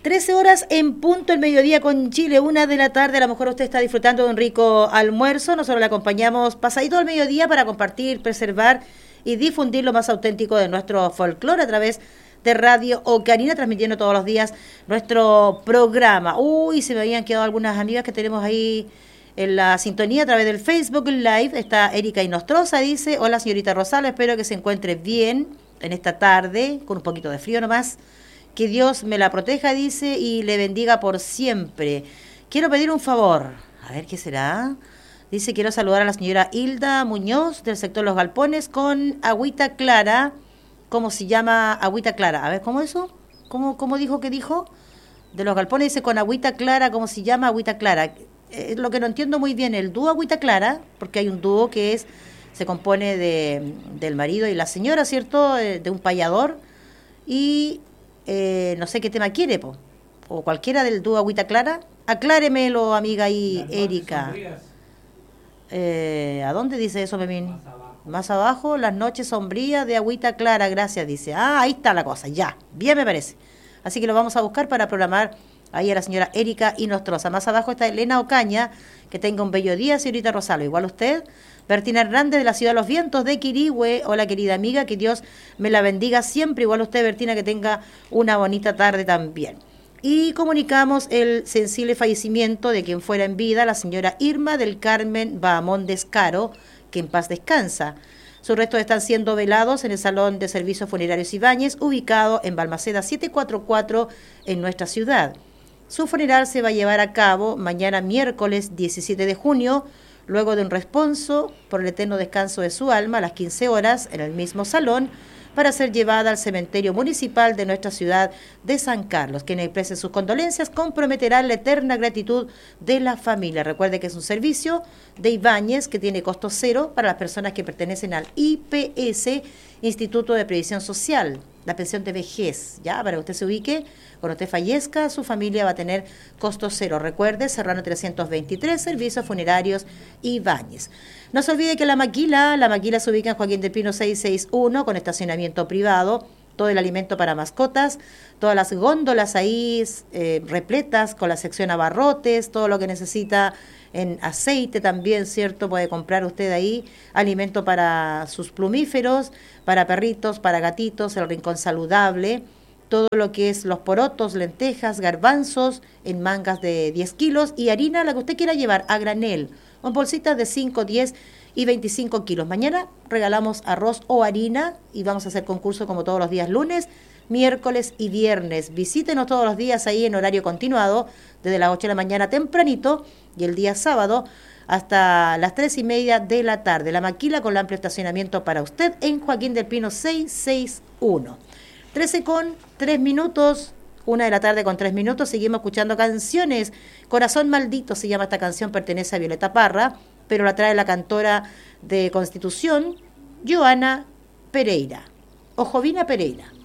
13 horas en punto el mediodía con Chile, 1 de la tarde. A lo mejor usted está disfrutando de un rico almuerzo. Nosotros le acompañamos pasadito al mediodía para compartir, preservar y difundir lo más auténtico de nuestro folclore a través de Radio Ocarina, transmitiendo todos los días nuestro programa. Uy, se me habían quedado algunas amigas que tenemos ahí en la sintonía a través del Facebook Live. Está Erika Inostroza, dice: hola señorita Rosalo, espero que se encuentre bien en esta tarde, con un poquito de frío nomás. Que Dios me la proteja, dice, y le bendiga por siempre. Quiero pedir un favor. A ver, ¿qué será? Dice, quiero saludar a la señora Hilda Muñoz, del sector Los Galpones, con agüita clara. ¿Cómo se llama agüita clara? A ver, ¿cómo eso? ¿Cómo dijo que dijo? De Los Galpones dice con agüita clara, ¿cómo se llama agüita clara? Lo que no entiendo muy bien, el dúo agüita clara, porque hay un dúo que se compone del marido y la señora, ¿cierto? De un payador. Y no sé qué tema quiere, o cualquiera del dúo agüita clara. Acláremelo, amiga y Erika. ¿A dónde dice eso, Memín? Más abajo, las noches sombrías de agüita clara, gracias, dice. Ah, ahí está la cosa, ya, bien me parece. Así que lo vamos a buscar para programar ahí a la señora Erika Inostroza. Más abajo está Elena Ocaña, que tenga un bello día, señorita Rosalo. Igual usted. Bertina Hernández de la Ciudad de los Vientos de Quirihue. Hola, querida amiga, que Dios me la bendiga siempre. Igual usted, Bertina, que tenga una bonita tarde también. Y comunicamos el sensible fallecimiento de quien fuera en vida, la señora Irma del Carmen Bahamón Descaro, que en paz descansa. Sus restos están siendo velados en el Salón de Servicios Funerarios Ibáñez, ubicado en Balmaceda 744 en nuestra ciudad. Su funeral se va a llevar a cabo mañana miércoles 17 de junio, luego de un responso por el eterno descanso de su alma a las 15 horas en el mismo salón, para ser llevada al cementerio municipal de nuestra ciudad de San Carlos. Quien exprese sus condolencias comprometerá la eterna gratitud de la familia. Recuerde que es un servicio de Ibáñez que tiene costo cero para las personas que pertenecen al IPS, Instituto de Previsión Social, la pensión de vejez, ya, para que usted se ubique. Cuando usted fallezca, su familia va a tener costo cero. Recuerde, Serrano 323, Servicios Funerarios Ibáñez. No se olvide que la maquila se ubica en Joaquín del Pino 661, con estacionamiento privado, todo el alimento para mascotas, todas las góndolas ahí repletas con la sección abarrotes, todo lo que necesita en aceite también, ¿cierto? Puede comprar usted ahí alimento para sus plumíferos, para perritos, para gatitos, el rincón saludable, todo lo que es los porotos, lentejas, garbanzos en mangas de 10 kilos y harina, la que usted quiera llevar, a granel, o en bolsitas de 5, 10 y 25 kilos. Mañana regalamos arroz o harina y vamos a hacer concurso como todos los días lunes, miércoles y viernes. Visítenos todos los días ahí en horario continuado, desde las 8 de la mañana tempranito y el día sábado hasta las 3:30 de la tarde. La maquila con el amplio estacionamiento para usted en Joaquín del Pino 661. 13:03, 1:03. Seguimos escuchando canciones. Corazón Maldito se llama esta canción, pertenece a Violeta Parra, pero la trae la cantora de Constitución, Joana Pereira, o Jovina Pereira.